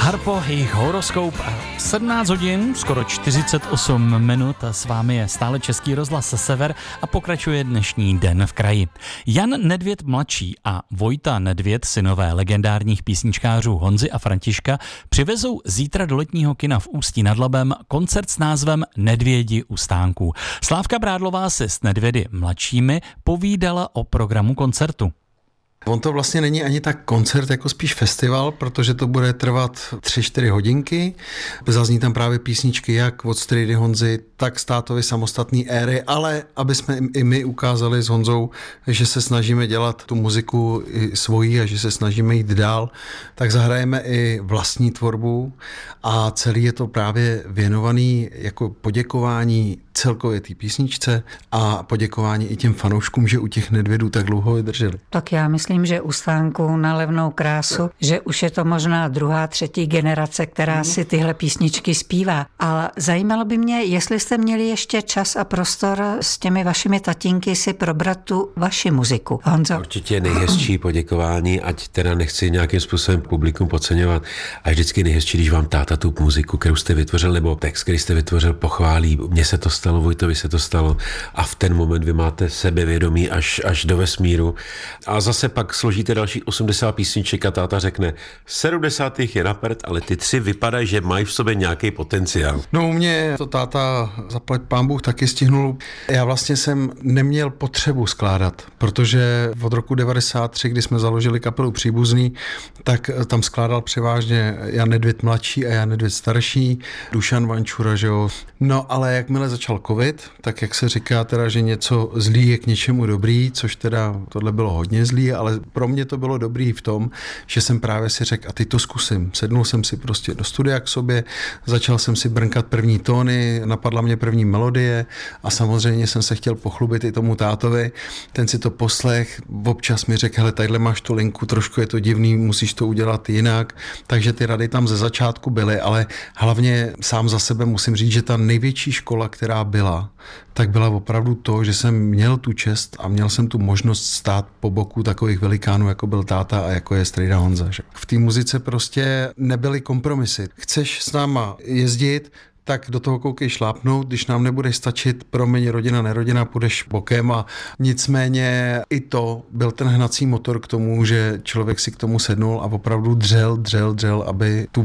Harpo, jejich horoskop a 17 hodin, skoro 48 minut a s vámi je stále Český rozhlas Sever a pokračuje dnešní Den v kraji. Jan Nedvěd mladší a Vojta Nedvěd, synové legendárních písničkářů Honzy a Františka, přivezou zítra do letního kina v Ústí nad Labem koncert s názvem Nedvědi u stánků. Slávka Brádlová si s Nedvědy mladšími povídala o programu koncertu. On to vlastně není ani tak koncert, jako spíš festival, protože to bude trvat 3-4 hodinky. Zazní tam právě písničky jak od Strejdy Honzy, tak z tátovy samostatné éry, ale aby jsme i my ukázali s Honzou, že se snažíme dělat tu muziku i svojí a že se snažíme jít dál, tak zahrajeme i vlastní tvorbu a celý je to právě věnovaný jako poděkování celkově té písničce a poděkování i těm fanouškům, že u těch Nedvědů tak dlouho vydrželi. Tak já myslím, že u stánku na levnou krásu, že už je to možná druhá, třetí generace, která si tyhle písničky zpívá. Ale zajímalo by mě, jestli jste měli ještě čas a prostor s těmi vašimi tatínky si probrat tu vaši muziku. Honzo? Určitě nejhezčí poděkování, ať teda nechci nějakým způsobem publikum podceňovat, a vždycky nejhezčí, když vám táta tu muziku, kterou jste vytvořil, nebo text, který jste vytvořil, pochválí. Mně se to stalo, Vojtovi se to stalo a v ten moment vy máte sebevědomí až do vesmíru. A zase pak složíte další 80 písniček a táta řekne, 70 je na prd, ale ty 3 vypadají, že mají v sobě nějaký potenciál. No u mě to táta, zaplať pán Bůh, taky stihnul. Já vlastně jsem neměl potřebu skládat, protože od roku 93, kdy jsme založili kapelu Příbuzný, tak tam skládal převážně Jan Nedvěd mladší a Jan Nedvěd starší, Dušan Vančura, že jo. No ale jakmile začal covid, tak jak se říká teda, že něco zlý je k něčemu dobrý, což teda tohle bylo hodně zlý, ale pro mě to bylo dobrý v tom, že jsem právě si řekl, a teď to zkusím. Sednul jsem si prostě do studia k sobě, začal jsem si brnkat první tóny, napadla mě první melodie a samozřejmě jsem se chtěl pochlubit i tomu tátovi. Ten si to poslech, občas mi řekl, hele, tadyhle máš tu linku, trošku je to divný, musíš to udělat jinak. Takže ty rady tam ze začátku byly, ale hlavně sám za sebe musím říct, že ta největší škola, která byla, tak byla opravdu to, že jsem měl tu čest a měl jsem tu možnost stát po boku takových velikánů, jako byl táta a jako je strejda Honza. Že? V té muzice prostě nebyly kompromisy. Chceš s náma jezdit, tak do toho koukej šlápnout, když nám nebude stačit, promiň, rodina, nerodina, půjdeš bokem a nicméně i to byl ten hnací motor k tomu, že člověk si k tomu sednul a opravdu dřel, aby tu